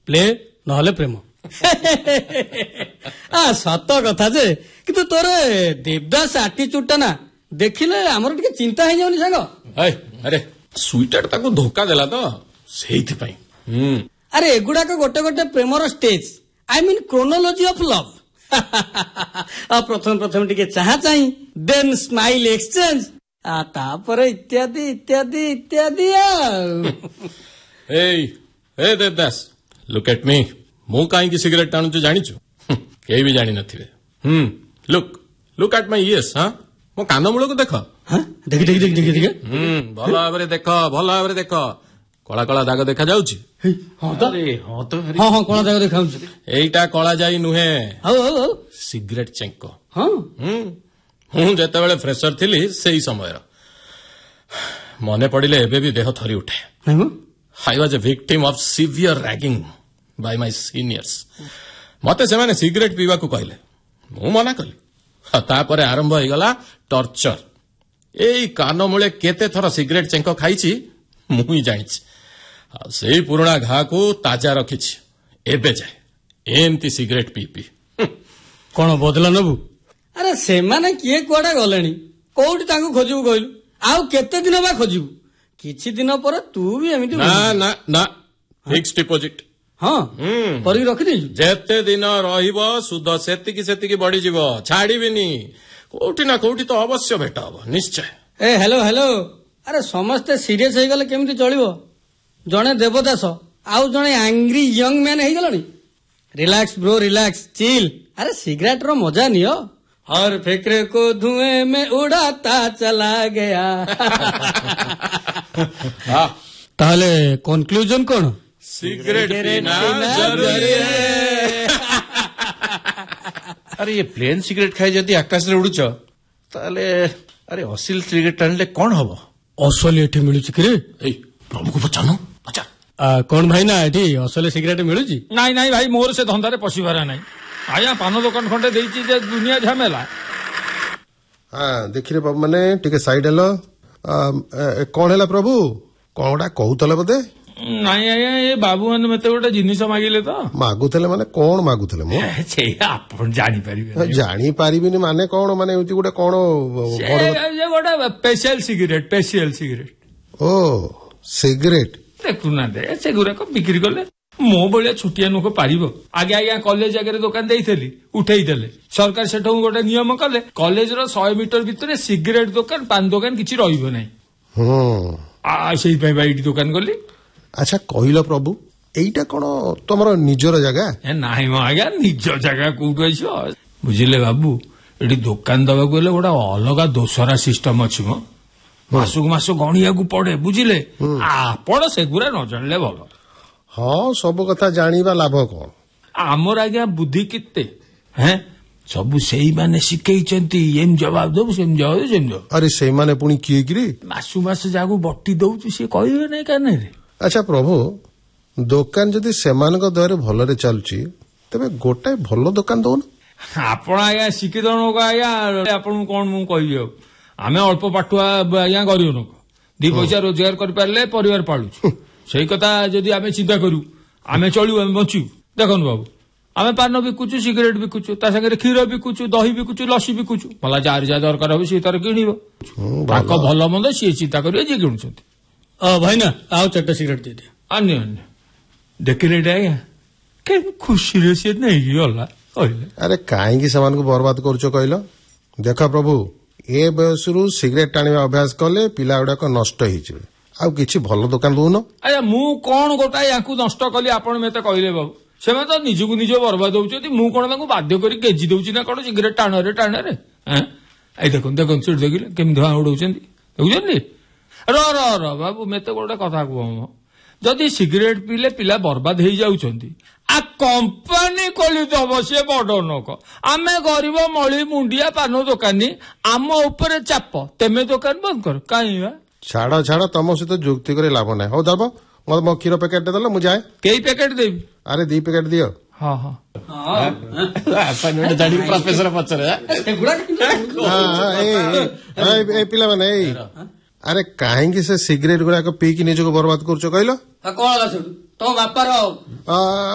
Play ନହେଲେ ପ୍ରେମ। ସତ କଥା ଯେ, କିନ୍ତୁ ତୋର ଦେବଦାସ ଆଟିଚ୍ୟୁଡ ଟା ନା ଦେଖିଲେ ଆମର ଟିକେ ଚିନ୍ତା ହେଇଯାଉନି ସାଙ୍ଗ? ଆରେ ସୁଇଟାର ତାକୁ ଧୋକା ଦେଲା ତ ସେଇଥିପାଇଁ। ଆରେ ଏଗୁଡାକ ଗୋଟେ ଗୋଟେ ପ୍ରେମର stage, I mean chronology of love. ପ୍ରଥମେ ଟିକେ ଚାହା ଚାହିଁ, ଦେନ୍ ସ୍ମାଇଲ ଏକ୍ସଚେଞ୍ଜ, ତାପରେ ଇତ୍ୟାଦି ଇତ୍ୟାଦି ଇତ୍ୟାଦି। ଏ ଦେବଦାସ, ଲୁକ୍ ଏଟ୍ ମି। ମୁଁ କାହିଁକି ସିଗାରେଟ ଟାଣୁଛୁ ଜାଣିଛୁ? କେହି ବି ଜାଣିନଥିବେ। Look at my years. ମୋ କାନ ମୂଳକୁ ଦେଖ। ଦେଖି ଭଲ ଭାବରେ ଦେଖ। କଳା କଳା ଦାଗ ଦେଖା ଯାଉଛି? ହଁ କଳା ଦାଗ ଦେଖାଉଛି। ଏଇଟା କଳା ଯାଇ ନୁହେଁ, ହଉ ସିଗାରେଟ ଚେଙ୍କ। ମୁଁ ଯେତେବେଳେ ଫ୍ରେଶର ଥିଲି ସେଇ ସମୟର ମନେ ପଡିଲେ ଏବେ ବି ଦେହ ଥରି ଉଠେ। I was a victim of severe ragging by my seniors. ମତେ ସେମାନେ ସିଗାରେଟ ପିଇବାକୁ କହିଲେ, ମୁଁ ମନା କଲି। ତାପରେ ଆରମ୍ଭ ହେଇଗଲା ଟର୍ଚର। ଏଇ କାନ ମୂଳେ କେତେ ଥର ସିଗାରେଟ ଚେଙ୍କ ଖାଇଛି ମୁଁ ହିଁ ଜାଣିଛି। ଆଉ ସେଇ ପୁରୁଣା ଘାକୁ ତାଜା ରଖିଛି ଏବେ ଯାଏ, ଏମିତି ସିଗାରେଟ ପିଇ। କଣ ବଦଲା ନବୁ? ଆରେ ସେମାନେ କିଏ କୁଆଡେ ଗଲେଣି, କୋଉଠି ତାଙ୍କୁ ଖୋଜିବୁ କହିଲୁ? ଆଉ କେତେ ଦିନ ବା ଖୋଜିବୁ? କିଛି ଦିନ ପରେ ତୁ ବି ଏମିତି। ନା ଫିକ୍ସ ଡିପୋଜିଟ। କରିକି ରଖିଦେଇଛୁ? ଯେତେ ଦିନ ରହିବ ସୁଧ ସେତିକି ବଢିଯିବ, ଛାଡିବିନି। କୋଉଠି ନା କୋଉଠି ତ ଅବଶ୍ୟ ଭେଟ ହବ ନିଶ୍ଚୟ। ହ୍ୟାଲୋ। ଆରେ ସମସ୍ତେ ସିରିୟସ ହେଇଗଲେ କେମିତି ଚଳିବ? ଜଣେ ଦେବଦାସ ଆଉ ଜଣେ angry young man ହେଇଗଲଣି। Relax bro, relax, chill. ଆରେ ସିଗାରେଟ ର ମଜା ନିଅ। हर फिक्र को धुएं में उड़ाता चला गया। ताहले कन्क्लूजन कौन? सिगरेट पीना जरूरी है। अरे ये प्लेन सिगरेट खाई जदि आकाश रे उड़ुच ताले अरे असिल सिगरेट टाणले कौन हबो? असली एठी मिलुची कि रे? प्रभु को पचानो पचा। कौन भाई ना एठी असली सिगरेट मिलुची? नहीं भाई, मोर से धंदा रे पशिबारा नहीं। आया पान दुकान खंडे देइची जे दुनिया झमेला। देखिरे बाबू माने टिके साइड हेलो। कौन हैला प्रभु? कौनडा कहूतले बदे? नहीं आया, ये बाबू माने मते गोटे जिनिस मागिले तो। मागुतले माने कौन मागुतले? मो छे आपण जानि परिबे। जानि परिबिनी माने कौन? माने उति गोटे कौन ये गोटे स्पेशल सिगरेट। ओ सिगरेट देखु ना दे से गुरा को बिक्री करले मो बलिया छुटिया नुक पारिब। आगे कॉलेज आगे दुकान देइथली, उठेई देले सरकार। सेठो गोटे नियम कले कॉलेज रो 100 मीटर भितर सिगरेट दुकान, पान दुकान किछि रहिबो नै। सेई पई बाई दुकान गली। अच्छा कहलो प्रभु, एइटा कोन तमरो निजर जगह? नाही मो आगे निज जगह कोठो आइसो बुझिले बाबू। एडी दुकान दबा गले गोटा अलगा दोसरा सिस्टम अछि मो। मासु गणिया को पड़े बुझिले। आपण सेगुरा न जानले भलो। हाँ सब कथा जानिबा लाभ कौन? आमर आज्ञा बुद्धि किते हैं सब सेई माने शिखैचंती। एम जवाब दो सेम जवाब। अरे से माने पुनी किए गिरे? मासु जागु बट्टी दउछु से कहबे नै काने रे। अच्छा प्रभु, दुकान जदि सेमानक दरे भलरे चलुची तबे गोटाए भलो दुकान दउन। आपण आज्ञा शिखि दनो को आज्ञा आपण कोन मु कहियो। आमे अल्प पाठुआ आज्ञा करियो न, 2 पैसा रोजगार कर पारले परिवार पालुछु। सेई कथा जदि आमे चिंता करू आमे चलू, आमे बंचू। देखन बाबू, आमे पान बिकुचु, सिगरेट बिकुचु, ता संगे क्षीर बिकुचु, दही बिकुचु, लस्सी बिकुचु। मला जार जा दरकार हो सी तार किनिबो। ताको भलो मंद सी चिंता करियो जे किनुछंती। भाई ना आओ चट्टा सिगरेट दे दे। अन्य देखिले आज्ञा के खुशी रे से नहीं होला कहले। अरे काहे की समान को बर्बाद करछो कहलो? देखा प्रभु, ए बयसरु सिगरेट टाणिबा अभ्यास कले पिला गुडा को नष्ट हिजिबे। आउ किछि भलो दुकान दउन। अरे मु कोन गोटा याकू नष्ट कली आपण मेते कहले बाबू। सेमे तो निजु बर्बाद होउछती। मु कोन तांको बाध्य करी गेजी दउछि ना कोन सिगरेट टाणे रे हैं। आई देखन सीट देखिले केम धुआं उडौछंती देखुछंती। रो बाबू मेते गोटे कथा कहम, जदि सिगरेट पीले पिला बर्बाद हो जाउछंती, आ कंपनी खोली दब से बड़ नक। आमे गरीब मली मुंडिया पान दुकानी, आम ऊपर चाप, तेमे दुकान बंद कर काई बा? छाड़ तम सहित जुक्ति करे लाभ ना। हो दब मो क्षीर पैकेट दे दल, मु जाए। कई पैकेट देबी? अरे 2 पैकेट दियो। हाँ प्रोफेसर पचरे पिला माने अरे काहेंगी से सिगरेट गुड़ा पीकी निज को बर्बाद कर कहलो? कौन तो बापार